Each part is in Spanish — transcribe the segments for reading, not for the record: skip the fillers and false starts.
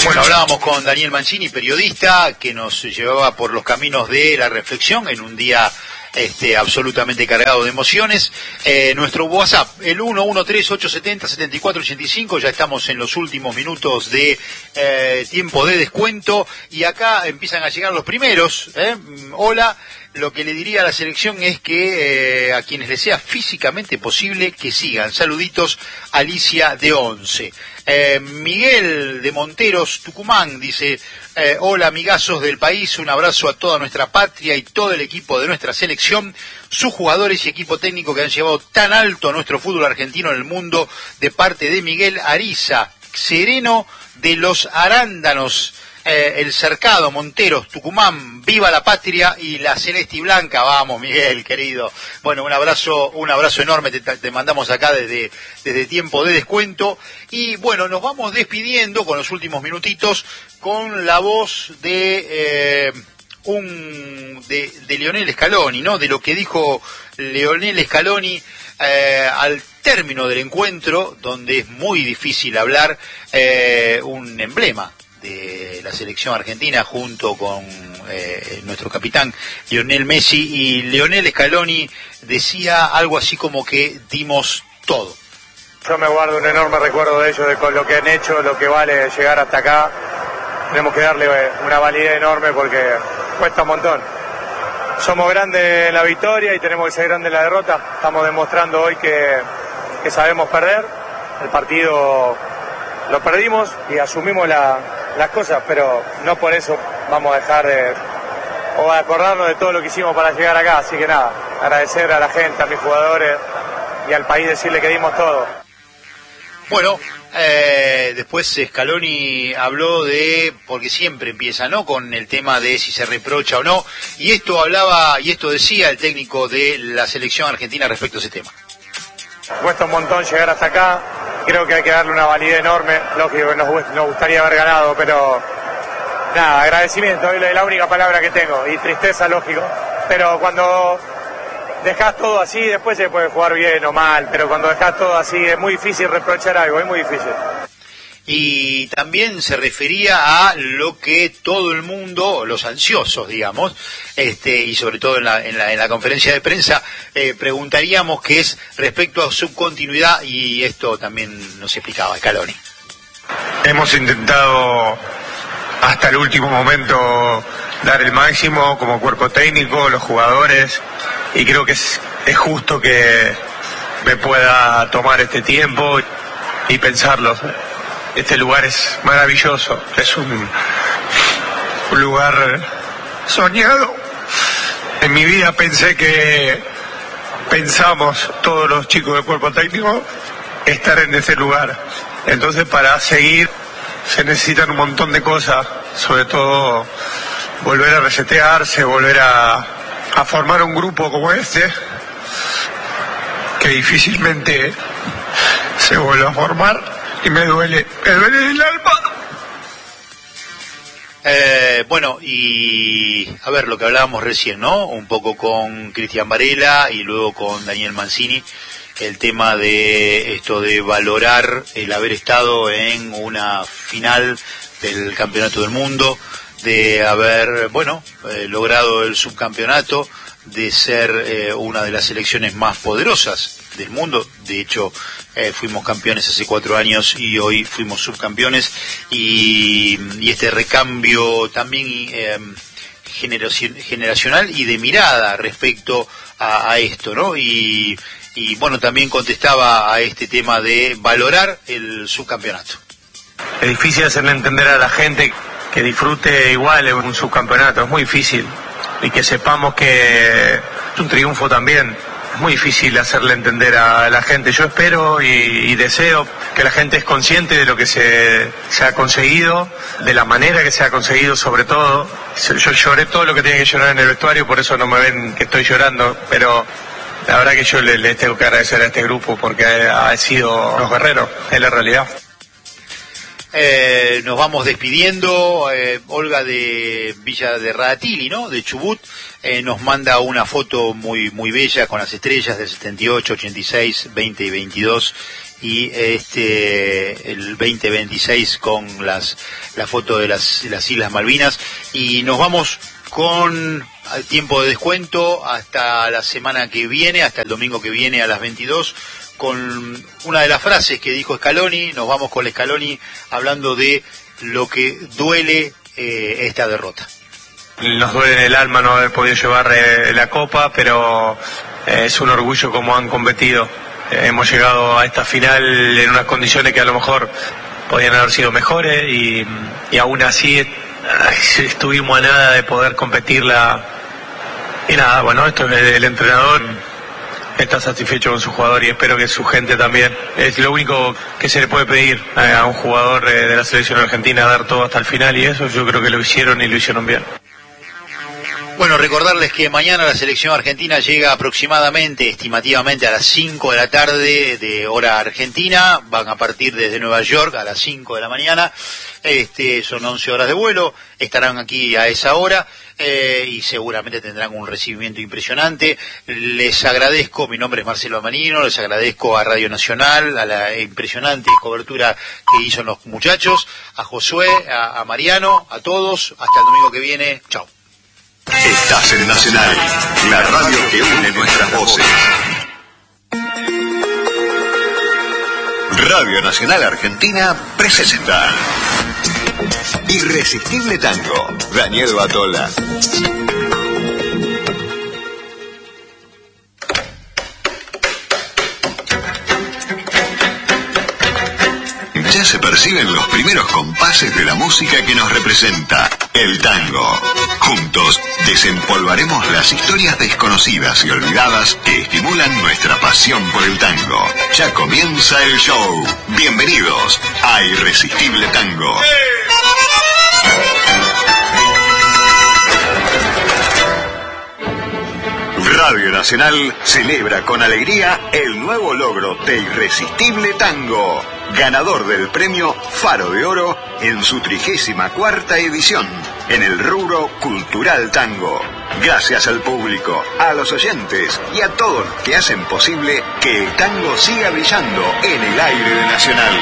Bueno, hablábamos con Daniel Mancini, periodista, que nos llevaba por los caminos de la reflexión en un día absolutamente cargado de emociones. Nuestro WhatsApp, el 113-870-7485, ya estamos en los últimos minutos de tiempo de descuento y acá empiezan a llegar los primeros. Hola. Lo que le diría a la selección es que a quienes les sea físicamente posible que sigan. Saluditos, Alicia de Once. Miguel de Monteros, Tucumán, dice: hola amigazos del país, un abrazo a toda nuestra patria y todo el equipo de nuestra selección, sus jugadores y equipo técnico que han llevado tan alto a nuestro fútbol argentino en el mundo, de parte de Miguel Ariza, sereno de los Arándanos. El Cercado, Monteros, Tucumán, viva la patria y la celeste y blanca. Vamos, Miguel, querido. Bueno, un abrazo enorme te mandamos acá desde tiempo de descuento. Y bueno, nos vamos despidiendo con los últimos minutitos con la voz de Lionel Scaloni, ¿no? De lo que dijo Lionel Scaloni al término del encuentro, donde es muy difícil hablar, un emblema de la selección argentina junto con nuestro capitán Lionel Messi, y Lionel Scaloni decía algo así como que dimos todo. Yo me guardo un enorme recuerdo de ellos, de con lo que han hecho, lo que vale llegar hasta acá. Tenemos que darle una validez enorme porque cuesta un montón. Somos grandes en la victoria y tenemos que ser grandes en la derrota. Estamos demostrando hoy que sabemos perder. El partido lo perdimos y asumimos las cosas, pero no por eso vamos a dejar de acordarnos de todo lo que hicimos para llegar acá. Así que nada, agradecer a la gente, a mis jugadores y al país, decirle que dimos todo. Bueno, después Scaloni habló porque siempre empieza, ¿no?, con el tema de si se reprocha o no, y esto decía el técnico de la selección argentina respecto a ese tema. Cuesta un montón llegar hasta acá. Creo que hay que darle una validez enorme. Lógico que nos gustaría haber ganado, pero nada, agradecimiento es la única palabra que tengo, y tristeza, lógico, pero cuando dejás todo así, después se puede jugar bien o mal, pero cuando dejás todo así es muy difícil reprochar algo, es muy difícil. Y también se refería a lo que todo el mundo, los ansiosos, digamos, y sobre todo en la conferencia de prensa, preguntaríamos, que es respecto a su continuidad, y esto también nos explicaba Scaloni. Hemos intentado hasta el último momento dar el máximo como cuerpo técnico, los jugadores, y creo que es justo que me pueda tomar este tiempo y pensarlo. Este lugar es maravilloso, es un lugar soñado. En mi vida pensamos todos los chicos del cuerpo técnico estar en ese lugar. Entonces, para seguir se necesitan un montón de cosas, sobre todo volver a resetearse, volver a formar un grupo como este, que difícilmente se vuelve a formar. Y me duele el alma. Bueno, y a ver lo que hablábamos recién, ¿no? Un poco con Cristian Varela y luego con Daniel Mancini, el tema de esto de valorar el haber estado en una final del Campeonato del Mundo, de haber, logrado el subcampeonato, de ser una de las selecciones más poderosas del mundo. De hecho, fuimos campeones hace 4 años y hoy fuimos subcampeones, y este recambio también generacional y de mirada respecto a esto, ¿no? Y bueno, también contestaba a este tema de valorar el subcampeonato. Es difícil hacerle entender a la gente que disfrute igual en un subcampeonato, es muy difícil, y que sepamos que es un triunfo también. Es muy difícil hacerle entender a la gente. Yo espero y deseo que la gente es consciente de lo que se ha conseguido, de la manera que se ha conseguido, sobre todo. Yo lloré todo lo que tenía que llorar en el vestuario, por eso no me ven que estoy llorando, pero la verdad que yo les tengo que agradecer a este grupo porque ha sido los guerreros, es la realidad. Nos vamos despidiendo. Olga de Villa de Radatili, ¿no? De Chubut, nos manda una foto muy muy bella con las estrellas del 78, 86, 20 y 22, y el 2026 con la foto de las Islas Malvinas. Y nos vamos con tiempo de descuento hasta la semana que viene, hasta el domingo que viene a las 22, con una de las frases que dijo Scaloni. Nos vamos con Scaloni hablando de lo que duele esta derrota. Nos duele en el alma no haber podido llevar la copa, pero es un orgullo como han competido. Hemos llegado a esta final en unas condiciones que a lo mejor podían haber sido mejores y aún así estuvimos a nada de poder competirla. Y nada, bueno, esto es el entrenador. Está satisfecho con su jugador y espero que su gente también. Es lo único que se le puede pedir a un jugador de la selección argentina, dar todo hasta el final, y eso yo creo que lo hicieron y lo hicieron bien. Bueno, recordarles que mañana la selección argentina llega aproximadamente, estimativamente, a las 5 de la tarde de hora argentina. Van a partir desde Nueva York a las 5 de la mañana. Son 11 horas de vuelo. Estarán aquí a esa hora. Y seguramente tendrán un recibimiento impresionante. Les agradezco, mi nombre es Marcelo Amanino, les agradezco a Radio Nacional, a la impresionante cobertura que hizo los muchachos, a Josué, a Mariano, a todos. Hasta el domingo que viene. Chao. Estás en Nacional, la radio que une nuestras voces. Radio Nacional Argentina presenta Irresistible Tango, Daniel Batola. Ya se perciben los primeros compases de la música que nos representa, el tango. Juntos desempolvaremos las historias desconocidas y olvidadas que estimulan nuestra pasión por el tango. Ya comienza el show. Bienvenidos a Irresistible Tango. Radio Nacional celebra con alegría el nuevo logro de Irresistible Tango, ganador del premio Faro de Oro en su 34ª edición, en el rubro Cultural Tango. Gracias al público, a los oyentes y a todos los que hacen posible que el tango siga brillando en el aire de Nacional.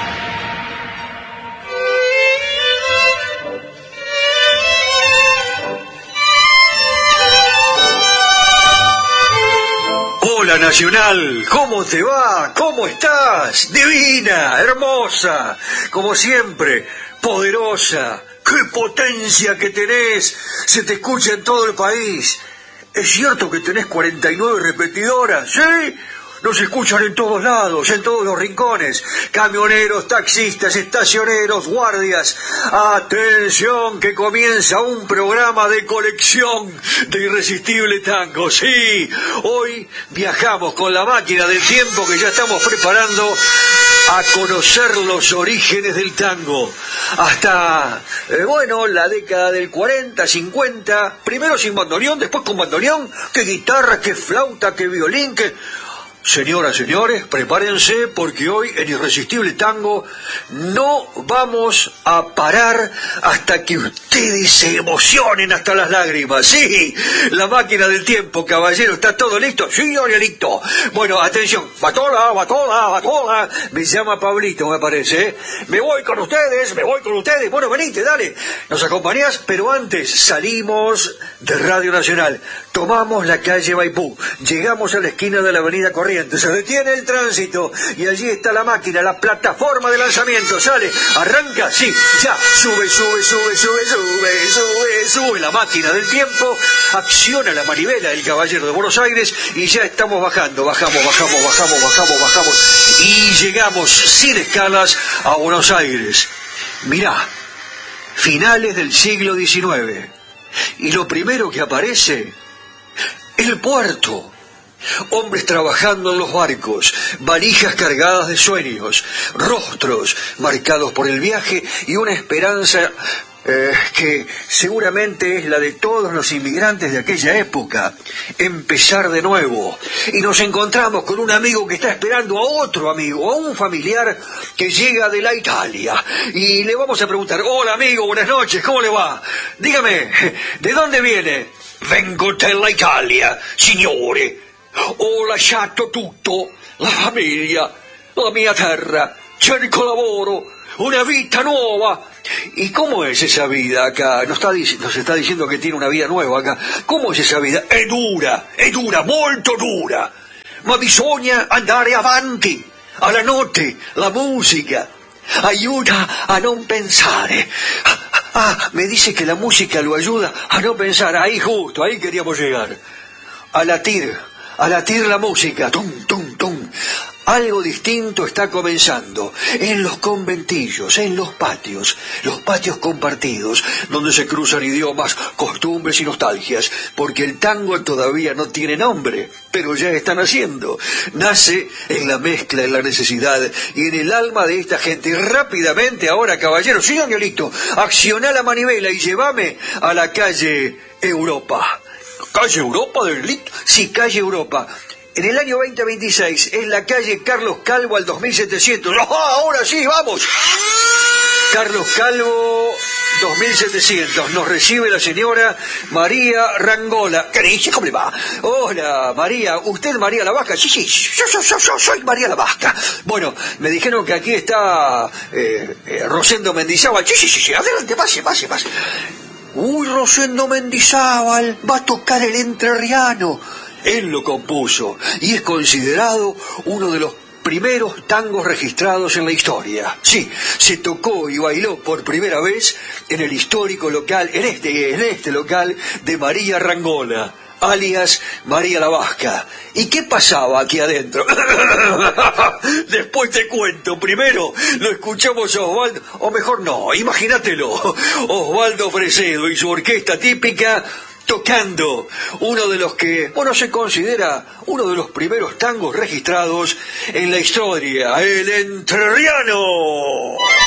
Hola Nacional, ¿cómo te va? ¿Cómo estás? Divina, hermosa, como siempre, poderosa. ¡Qué potencia que tenés! Se te escucha en todo el país. ¿Es cierto que tenés 49 repetidoras? ¿Sí? Nos escuchan en todos lados, en todos los rincones. Camioneros, taxistas, estacioneros, guardias. ¡Atención, que comienza un programa de colección de Irresistible Tango! Sí, hoy viajamos con la máquina del tiempo que ya estamos preparando a conocer los orígenes del tango. Hasta, la década del 40, 50, primero sin bandoneón, después con bandoneón. ¡Qué guitarra, qué flauta, qué violín, qué... Señoras, señores, prepárense porque hoy en Irresistible Tango no vamos a parar hasta que ustedes se emocionen hasta las lágrimas. Sí, la máquina del tiempo, caballero, ¿está todo listo? Sí, Danielito. Bueno, atención, Batola. Me llama Pablito, me parece, ¿eh? Me voy con ustedes. Bueno, venite, dale. ¿Nos acompañás? Pero antes salimos de Radio Nacional. Tomamos la calle Maipú. Llegamos a la esquina de la avenida Corrientes. Se detiene el tránsito y allí está la máquina, la plataforma de lanzamiento. Sale, arranca, sí, ya. Sube. La máquina del tiempo. Acciona la manivela del Caballero de Buenos Aires y ya estamos bajando. Bajamos. Y llegamos sin escalas a Buenos Aires. Mirá, finales del siglo XIX. Y lo primero que aparece, el puerto. Hombres trabajando en los barcos, valijas cargadas de sueños, rostros marcados por el viaje y una esperanza que seguramente es la de todos los inmigrantes de aquella época, empezar de nuevo. Y nos encontramos con un amigo que está esperando a otro amigo, a un familiar que llega de la Italia. Y le vamos a preguntar: hola amigo, buenas noches, ¿cómo le va? Dígame, ¿de dónde viene? Vengo dalla Italia, signore. Ho lasciato tutto, la famiglia, la mia terra, cerco lavoro, una vita nuova. ¿Y cómo es esa vida acá? Nos está diciendo que tiene una vida nueva acá. ¿Cómo es esa vida? È dura, molto dura. Ma bisogna andare avanti. Alla notte, la musica aiuta a non pensare. Me dice que la música lo ayuda a no pensar. Ahí justo, ahí queríamos llegar. A latir la música. Tum, tum, tum. Algo distinto está comenzando en los conventillos, en los patios compartidos, donde se cruzan idiomas, costumbres y nostalgias, porque el tango todavía no tiene nombre, pero ya está naciendo. Nace en la mezcla, en la necesidad y en el alma de esta gente. Y rápidamente ahora, caballeros, sí, Danielito, acciona la manivela y llévame a la calle Europa. ¿Calle Europa del Lito? Sí, calle Europa. En el año 2026 es la calle Carlos Calvo al 2700. ¡Oh, ahora sí, vamos! Carlos Calvo, 2700. Nos recibe la señora María Rangola. ¿Qué dice? ¿Cómo le va? Hola, María. ¿Usted María la Vasca? Sí, yo soy María la Vasca. Bueno, me dijeron que aquí está Rosendo Mendizábal. Sí, adelante, pase. Uy, Rosendo Mendizábal va a tocar el entrerriano. Él lo compuso y es considerado uno de los primeros tangos registrados en la historia. Sí, se tocó y bailó por primera vez en el histórico local, en este local de María Rangola, alias María la Vasca. ¿Y qué pasaba aquí adentro? Después te cuento. Primero lo escuchamos a Osvaldo, o mejor no, imagínatelo, Osvaldo Fresedo y su orquesta típica, tocando uno de los que, se considera uno de los primeros tangos registrados en la historia, el entrerriano.